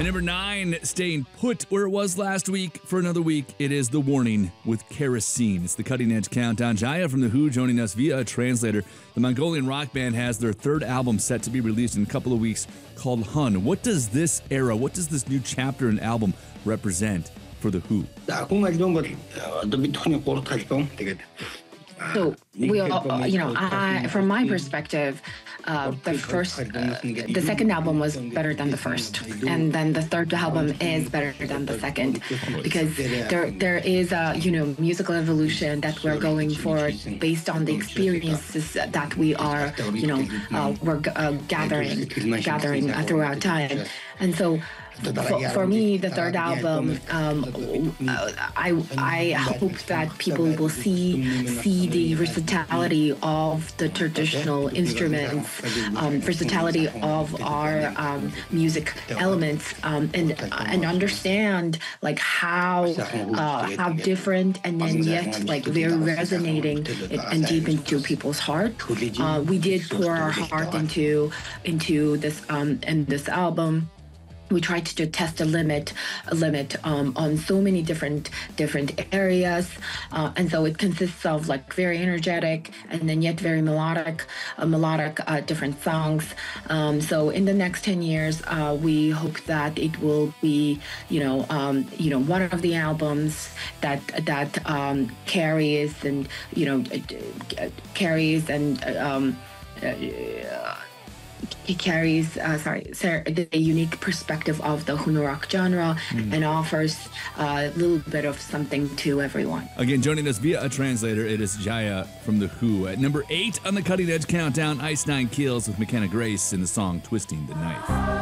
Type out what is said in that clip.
At number 9, staying put where it was last week for another week, it is The Warning with Kerosene. It's the Cutting Edge Countdown. Jaya from The Who joining us via a translator. The Mongolian rock band has their third album set to be released in a couple of weeks called Hun. What does this era, what does this new chapter and album represent for The Who? So we all, from my perspective, the second album was better than the first, and then the third album is better than the second, because there is a musical evolution that we're going for based on the experiences that we are we're gathering throughout time, and so. For me, the third album, I hope that people will see the versatility of the traditional instruments, versatility of our music elements, and understand like how different and then yet like very resonating and deep into people's heart. We did pour our heart into this in this album. We tried to test a limit on so many different areas, and so it consists of like very energetic and then yet very melodic different songs. So in the next 10 years, we hope that it will be one of the albums that carries the unique perspective of the Hunorak genre and offers a little bit of something to everyone. Again, joining us via a translator, it is Jaya from The Who. At number 8 on the Cutting Edge Countdown, Ice Nine Kills with McKenna Grace in the song Twisting the Knife.